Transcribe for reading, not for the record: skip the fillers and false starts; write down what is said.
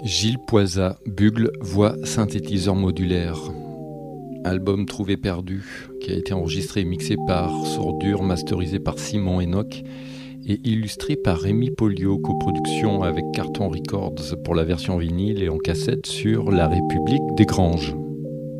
Gilles Poysa, bugle, voix, synthétiseur modulaire. Album Trouvé perdu, qui a été enregistré et mixé par Sourdure, masterisé par Simon Enoch et illustré par Rémi Polio, coproduction avec Carton Records pour la version vinyle et en cassette sur La République des Granges.